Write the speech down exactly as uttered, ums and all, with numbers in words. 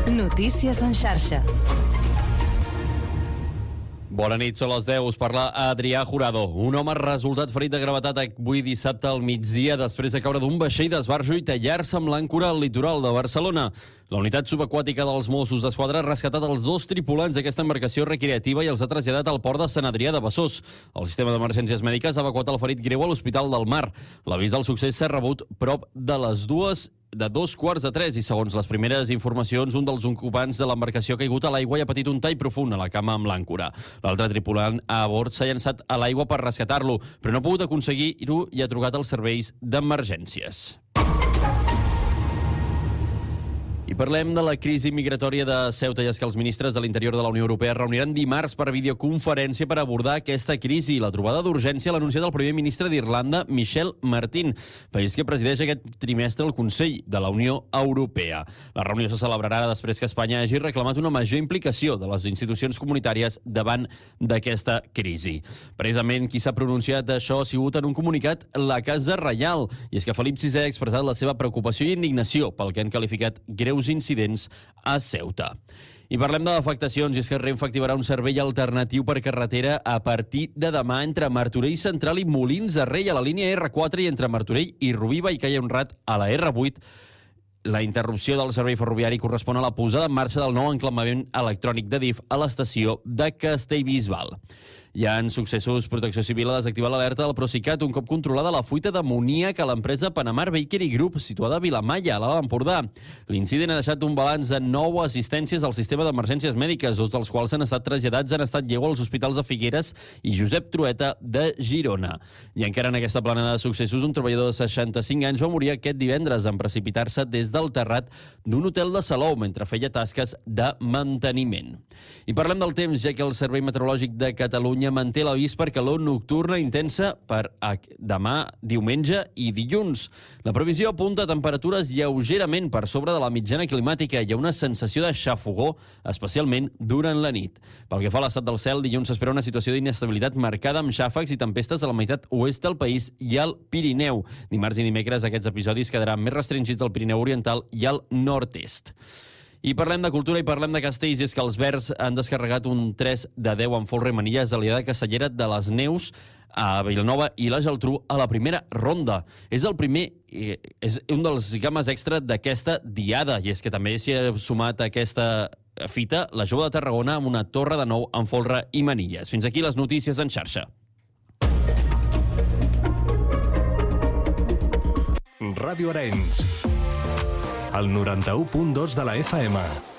Notícies en xarxa. Bona nit, són les deu. Us parla Adrià Jurado. Un home ha resultat ferit de gravetat avui dissabte al migdia després de caure d'un vaixell d'esbarjo i tallar-se amb l'àncora al litoral de Barcelona. La unitat subaquàtica dels Mossos d'Esquadra ha rescatat els dos tripulants d'aquesta embarcació recreativa i els ha traslladat al port de Sant Adrià de Besòs. El sistema d'emergències mèdiques ha evacuat el ferit greu a l'Hospital del Mar. L'avís del succés s'ha rebut prop de les dues de dos quarts de tres i, segons les primeres informacions, un dels ocupants de l'embarcació ha caigut a l'aigua i ha patit un tall profund a la cama amb l'àncora. L'altre tripulant a bord s'ha llançat a l'aigua per rescatar-lo, però no ha pogut aconseguir-ho i ha trucat als serveis d'emergències. I parlem de la crisi migratòria de Ceuta, i és que els ministres de l'Interior de la Unió Europea es reuniran dimarts per videoconferència per abordar aquesta crisi. La trobada d'urgència l'ha anunciat el primer ministre d'Irlanda, Michel Martin, país que presideix aquest trimestre el Consell de la Unió Europea. La reunió se celebrarà després que Espanya hagi reclamat una major implicació de les institucions comunitàries davant d'aquesta crisi. Precisament qui s'ha pronunciat això ha sigut en un comunicat la Casa Reial, i és que Felip sisè ha expressat la seva preocupació i indignació pel que han qualificat greus incidents a Ceuta. I parlem de afectacions, i és que Renfe activarà un servei alternatiu per carretera a partir de demà entre Martorell Central i Molins de Rei a la línia erre quatre i entre Martorell i Rubí Vallcaia i Honrat a la erre vuit. La interrupció del servei ferroviari correspon a la posada en marxa del nou enclavament electrònic de D I F a l'estació de Castellbisbal. Ja en successos, Protecció Civil ha desactivat l'alerta del Procicat un cop controlada la fuita d'amoníac a l'empresa Panamar Bakery Group, situada a Vilamalla, a l'Alt Empordà. L'incident ha deixat un balanç de nou assistències al sistema d'emergències mèdiques, dos dels quals han estat traslladats en estat lleu als hospitals de Figueres i Josep Trueta de Girona. I encara en aquesta plana de successos, un treballador de seixanta-cinc anys va morir aquest divendres en precipitar-se des del terrat d'un hotel de Salou mentre feia tasques de manteniment. I parlem del temps, ja que el Servei Meteorològic de Catalunya manté l'avís per calor nocturna intensa per demà, diumenge i dilluns. La previsió apunta a temperatures lleugerament per sobre de la mitjana climàtica i a una sensació de xafogor, especialment durant la nit. Pel que fa a l'estat del cel, dilluns s'espera una situació d'inestabilitat marcada amb xàfecs i tempestes a la meitat oest del país i al Pirineu. Dimarts i dimecres aquests episodis quedaran més restringits al Pirineu Oriental i al nord-est. I parlem de cultura i parlem de castells, i és que els Verds han descarregat un tres de deu en folre i manilles a l'Aliada Castellera de les Neus a Vilanova i la Geltrú a la primera ronda. És el primer, és un dels games extra d'aquesta diada, i és que també s'hi ha sumat a aquesta fita la Jove de Tarragona amb una torre de nou en folre i manilles. Fins aquí les notícies en xarxa. Ràdio Arenys, el noranta-u punt dos de la efa ema.